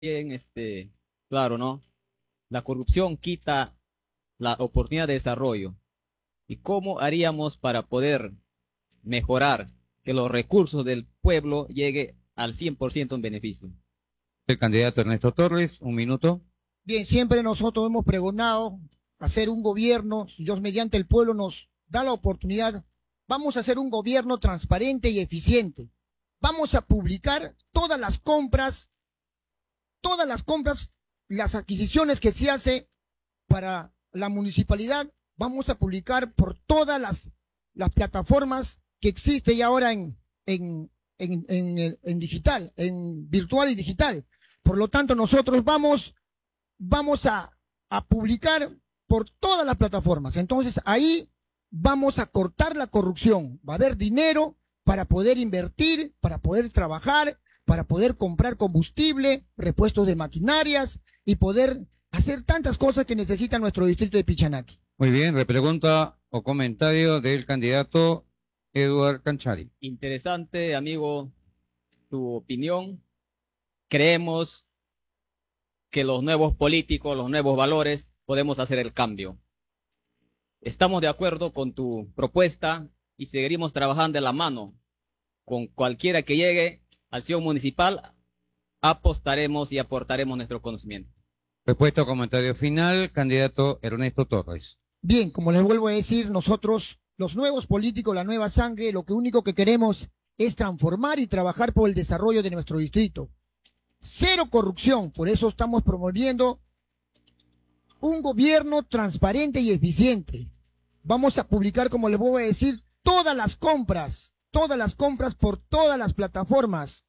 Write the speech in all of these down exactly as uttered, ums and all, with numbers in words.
Bien, este, claro, ¿no? La corrupción quita la oportunidad de desarrollo. ¿Y cómo haríamos para poder mejorar que los recursos del pueblo llegue al cien por ciento en beneficio? El candidato Ernesto Torres, un minuto. Bien, siempre nosotros hemos pregonado hacer un gobierno, si Dios mediante el pueblo nos da la oportunidad, vamos a hacer un gobierno transparente y eficiente. Vamos a publicar todas las compras, todas las compras, las adquisiciones que se hace para la municipalidad, vamos a publicar por todas las, las plataformas que existen ya ahora en, en, en, en, en digital, en virtual y digital. Por lo tanto, nosotros vamos, vamos a, a publicar por todas las plataformas. Entonces, ahí vamos a cortar la corrupción. Va a haber dinero para poder invertir, para poder trabajar, para poder comprar combustible, repuestos de maquinarias y poder hacer tantas cosas que necesita nuestro distrito de Pichanaki. Muy bien, repregunta o comentario del candidato Eduard Canchari. Interesante, amigo, tu opinión. Creemos que los nuevos políticos, los nuevos valores, podemos hacer el cambio. Estamos de acuerdo con tu propuesta y seguiremos trabajando de la mano. Con cualquiera que llegue al acción municipal, apostaremos y aportaremos nuestro conocimiento. Respuesta o comentario final, candidato Ernesto Torres. Bien, como les vuelvo a decir, nosotros, los nuevos políticos, la nueva sangre, lo que único que queremos es transformar y trabajar por el desarrollo de nuestro distrito. Cero corrupción, por eso estamos promoviendo un gobierno transparente y eficiente. Vamos a publicar, como les voy a decir, todas las compras, todas las compras por todas las plataformas.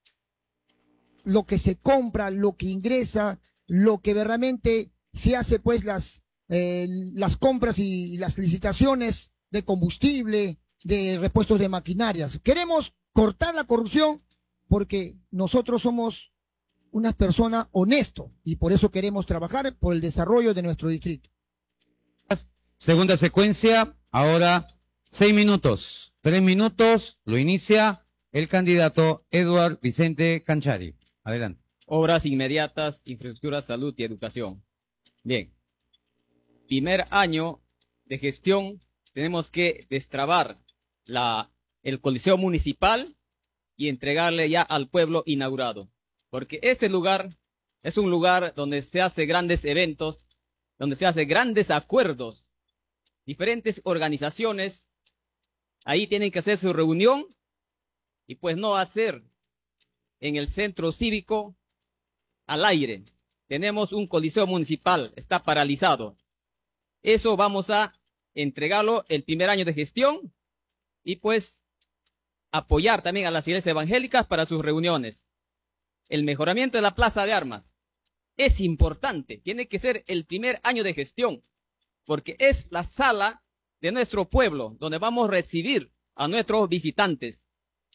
Lo que se compra, lo que ingresa, lo que realmente se hace, pues, las, eh, las compras y las licitaciones de combustible, de repuestos de maquinarias. Queremos cortar la corrupción porque nosotros somos una persona honesto y por eso queremos trabajar por el desarrollo de nuestro distrito. Segunda secuencia, ahora seis minutos. Tres minutos, lo inicia el candidato Eduard Vicente Canchari. Adelante. Obras inmediatas, infraestructura, salud y educación. Bien. Primer año de gestión, tenemos que destrabar la, el coliseo municipal y entregarle ya al pueblo inaugurado. Porque ese lugar es un lugar donde se hacen grandes eventos, donde se hacen grandes acuerdos. Diferentes organizaciones ahí tienen que hacer su reunión y pues no hacer en el centro cívico al aire. Tenemos un coliseo municipal, está paralizado. Eso vamos a entregarlo el primer año de gestión y pues apoyar también a las iglesias evangélicas para sus reuniones. El mejoramiento de la plaza de armas es importante, tiene que ser el primer año de gestión, porque es la sala de nuestro pueblo, donde vamos a recibir a nuestros visitantes.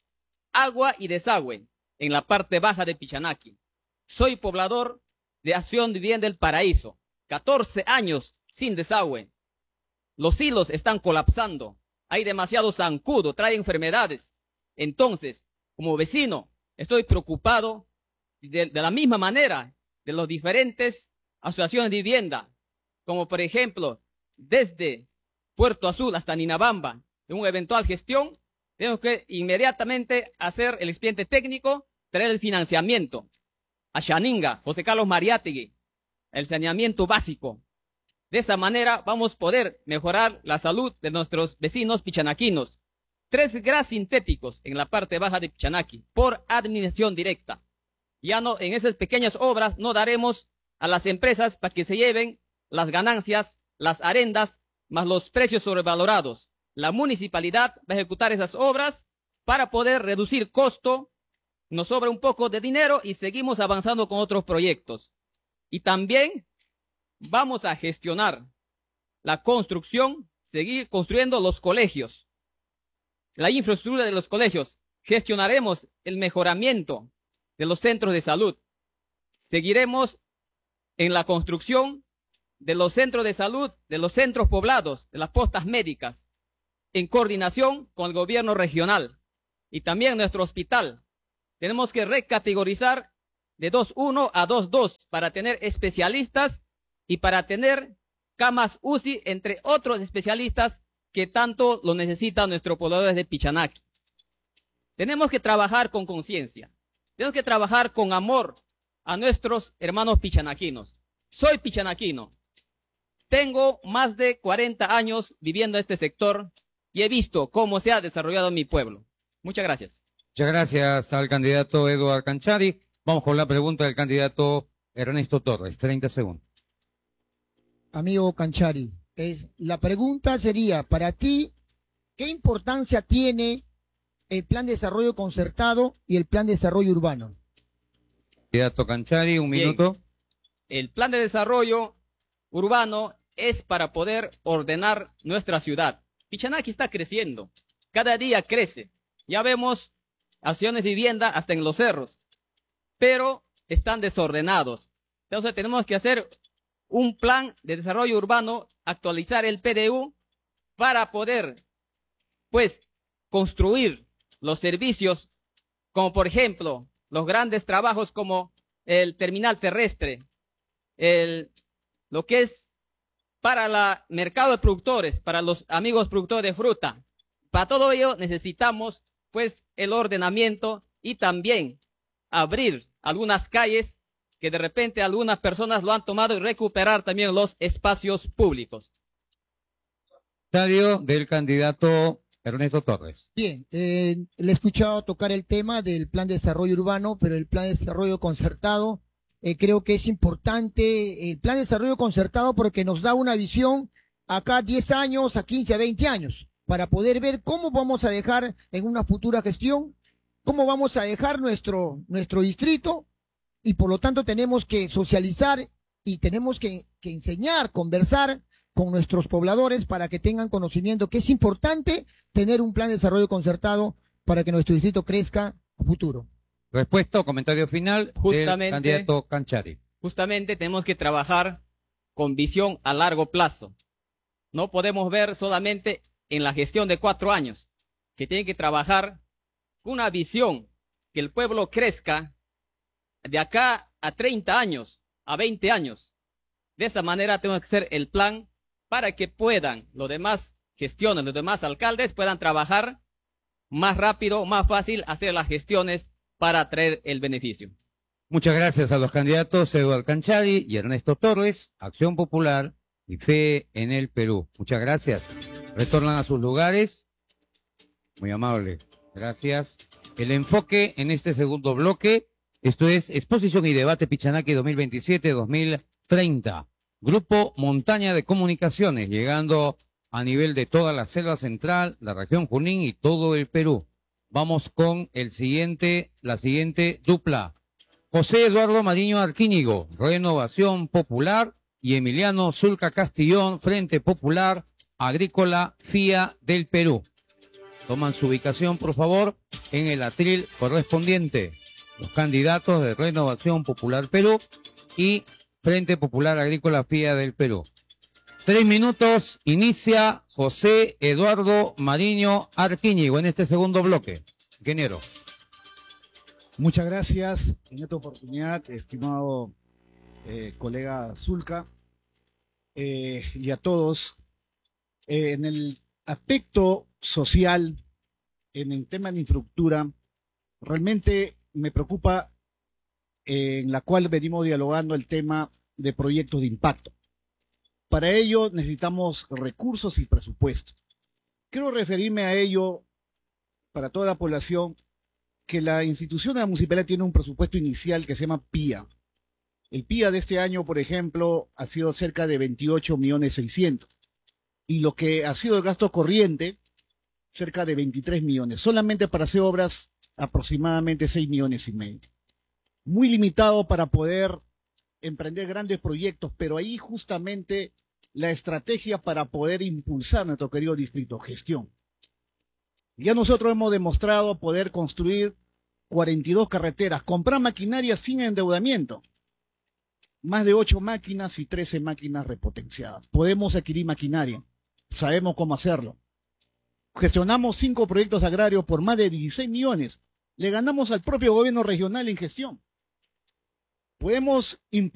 Agua y desagüe en la parte baja de Pichanaki. Soy poblador de Acción de Vivienda del Paraíso, catorce años sin desagüe. Los hilos están colapsando, hay demasiado zancudo, trae enfermedades. Entonces, como vecino, estoy preocupado de, de la misma manera de las diferentes asociaciones de vivienda, como por ejemplo, desde Puerto Azul hasta Ninabamba, en una eventual gestión, tenemos que inmediatamente hacer el expediente técnico, traer el financiamiento. A Xaninga, José Carlos Mariátegui, el saneamiento básico. De esta manera vamos a poder mejorar la salud de nuestros vecinos pichanaquinos. Tres gas sintéticos en la parte baja de Pichanaki, por administración directa. Ya no, en esas pequeñas obras no daremos a las empresas para que se lleven las ganancias, las arendas, más los precios sobrevalorados. La municipalidad va a ejecutar esas obras para poder reducir costo, nos sobra un poco de dinero y seguimos avanzando con otros proyectos. Y también vamos a gestionar la construcción, seguir construyendo los colegios, la infraestructura de los colegios. Gestionaremos el mejoramiento de los centros de salud. Seguiremos en la construcción de los centros de salud, de los centros poblados, de las postas médicas, en coordinación con el gobierno regional y también nuestro hospital. Tenemos que recategorizar de dos uno a dos dos para tener especialistas y para tener camas U C I, entre otros especialistas que tanto lo necesitan nuestros pobladores de Pichanaki. Tenemos que trabajar con conciencia, tenemos que trabajar con amor a nuestros hermanos pichanaquinos. Soy pichanaquino, tengo más de cuarenta años viviendo en este sector y he visto cómo se ha desarrollado mi pueblo. Muchas gracias. Muchas gracias al candidato Eduardo Canchari. Vamos con la pregunta del candidato Ernesto Torres. treinta segundos. Amigo Canchari, es, la pregunta sería, para ti, ¿qué importancia tiene el plan de desarrollo concertado y el plan de desarrollo urbano? Candidato Canchari, un Bien. minuto. El plan de desarrollo urbano es para poder ordenar nuestra ciudad. Pichanaki está creciendo, cada día crece. Ya vemos acciones de vivienda hasta en los cerros, pero están desordenados. Entonces tenemos que hacer un plan de desarrollo urbano, actualizar el P D U para poder, pues, construir los servicios, como por ejemplo, los grandes trabajos como el terminal terrestre, el, lo que es para el mercado de productores, para los amigos productores de fruta. Para todo ello necesitamos, pues, el ordenamiento y también abrir algunas calles que de repente algunas personas lo han tomado y recuperar también los espacios públicos. Comentario del candidato Ernesto Torres. Bien, eh, le he escuchado tocar el tema del plan de desarrollo urbano, pero el plan de desarrollo concertado, eh, creo que es importante el plan de desarrollo concertado porque nos da una visión acá diez años, a quince, a veinte años, para poder ver cómo vamos a dejar en una futura gestión, cómo vamos a dejar nuestro, nuestro distrito, y por lo tanto tenemos que socializar y tenemos que, que enseñar, conversar con nuestros pobladores para que tengan conocimiento que es importante tener un plan de desarrollo concertado para que nuestro distrito crezca a futuro. Respuesta o comentario final Justamente, del candidato Canchari. Justamente tenemos que trabajar con visión a largo plazo. No podemos ver solamente en la gestión de cuatro años. Se tiene que trabajar con una visión que el pueblo crezca de acá a treinta años, a veinte años. De esta manera tenemos que hacer el plan para que puedan los demás gestiones, los demás alcaldes puedan trabajar más rápido, más fácil, hacer las gestiones para traer el beneficio. Muchas gracias a los candidatos Eduardo Canchari y Ernesto Torres, Acción Popular y Fe en el Perú. Muchas gracias. Retornan a sus lugares. Muy amable. Gracias. El enfoque en este segundo bloque, esto es Exposición y Debate Pichanaki dos mil veintisiete dos mil treinta. Grupo Montaña de Comunicaciones, llegando a nivel de toda la selva central, la región Junín y todo el Perú. Vamos con el siguiente, la siguiente dupla. José Eduardo Mariño Arquíñigo, Renovación Popular, y Emiliano Zulca Castillón, Frente Popular Agrícola F I A del Perú. Toman su ubicación, por favor, en el atril correspondiente. Los candidatos de Renovación Popular Perú y Frente Popular Agrícola F I A del Perú. Tres minutos, inicia José Eduardo Mariño Arquíñigo en este segundo bloque. Ingeniero. Muchas gracias en esta oportunidad, estimado eh, colega Zulca, eh, y a todos. Eh, en el aspecto social, en el tema de infraestructura, realmente me preocupa, eh, en la cual venimos dialogando el tema de proyectos de impacto. Para ello necesitamos recursos y presupuesto. Quiero referirme a ello para toda la población, que la institución de la municipalidad tiene un presupuesto inicial que se llama P I A. El P I A de este año, por ejemplo, ha sido cerca de veintiocho millones seiscientos. Y lo que ha sido el gasto corriente, cerca de veintitrés millones. Solamente para hacer obras, aproximadamente seis millones y medio. Muy limitado para poder emprender grandes proyectos, pero ahí justamente la estrategia para poder impulsar nuestro querido distrito, gestión. Ya nosotros hemos demostrado poder construir cuarenta y dos carreteras, comprar maquinaria sin endeudamiento. Más de ocho máquinas y trece máquinas repotenciadas. Podemos adquirir maquinaria. Sabemos cómo hacerlo. Gestionamos cinco proyectos agrarios por más de dieciséis millones. Le ganamos al propio gobierno regional en gestión. podemos